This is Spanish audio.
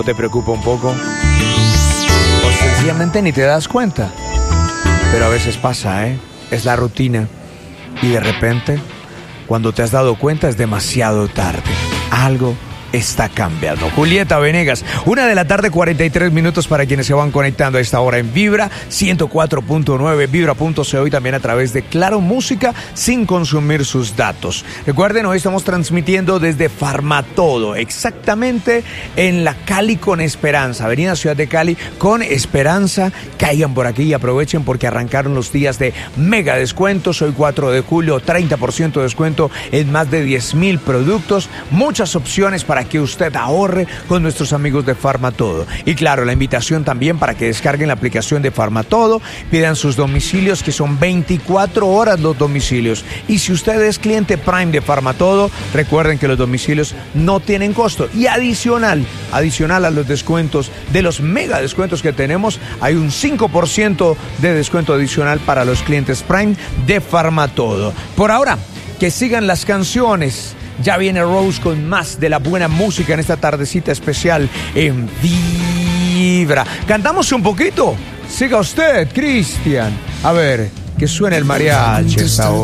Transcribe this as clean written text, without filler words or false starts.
¿O te preocupa un poco? O sencillamente ni te das cuenta. Pero a veces pasa, ¿eh? Es la rutina. Y de repente, cuando te has dado cuenta, es demasiado tarde. Algo está cambiando. Julieta Venegas, 1:43 p.m. para quienes se van conectando a esta hora en Vibra 104.9, Vibra.co y también a través de Claro Música sin consumir sus datos. Recuerden, hoy estamos transmitiendo desde Farmatodo, exactamente en la Cali con Esperanza, Avenida Ciudad de Cali con Esperanza. Caigan por aquí y aprovechen porque arrancaron los días de mega descuentos. Hoy 4 de julio, 30% de descuento en más de 10,000 productos. Muchas opciones para que usted ahorre con nuestros amigos de Farmatodo. Y claro, la invitación también para que descarguen la aplicación de Farmatodo, pidan sus domicilios, que son 24 horas los domicilios. Y si usted es cliente Prime de Farmatodo, recuerden que los domicilios no tienen costo. Y adicional a los descuentos, de los mega descuentos que tenemos, hay un 5% de descuento adicional para los clientes Prime de Farmatodo. Por ahora, que sigan las canciones. Ya viene Rose con más de la buena música en esta tardecita especial en Vibra. ¿Cantamos un poquito? Siga usted, Cristian. A ver, que suene el mariachi esta hora.